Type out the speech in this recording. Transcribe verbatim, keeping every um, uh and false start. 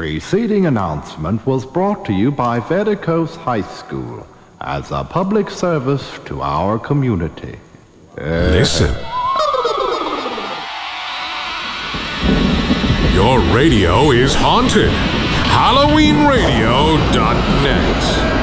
preceding announcement was brought to you by Vedicos High School as a public service to our community. Uh, Listen. Your radio is haunted. Halloween Radio dot net